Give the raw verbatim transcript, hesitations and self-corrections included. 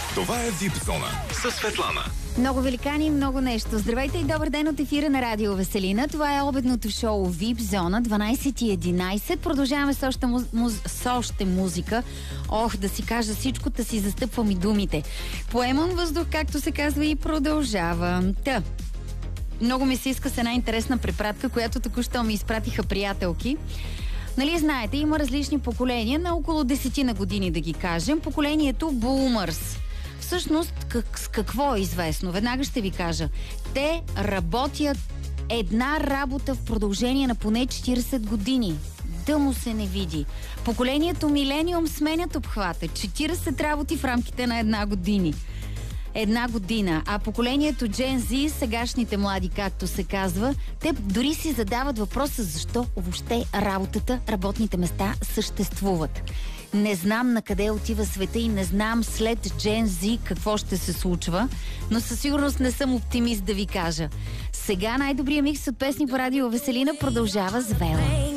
Това е Вип Зона със Светлана. Много великани, много нещо. Здравейте и добър ден от ефира на Радио Веселина. Това е обедното шоу Вип Зона, дванайсет и единайсет. Продължаваме с още, муз... с още музика. Ох, да си кажа всичко, да си застъпвам и думите. Поемам въздух, както се казва, и продължавам. Та, много ми се иска с една интересна препратка, която току-що ми изпратиха приятелки. Нали знаете, има различни поколения, на около десетина години да ги кажем. Поколението Boomers. Всъщност, как, с какво е известно? Веднага ще ви кажа. Те работят една работа в продължение на поне четирийсет години. Да му се не види. Поколението Милениум сменят обхвата. четирийсет работи в рамките на една година. Една година. А поколението Gen Z, сегашните млади, както се казва, те дори си задават въпроса защо въобще работата, работните места съществуват. Не знам на къде отива света и не знам след Gen Z какво ще се случва, но със сигурност не съм оптимист да ви кажа. Сега най-добрият микс от песни по Радио Веселина продължава с Вела.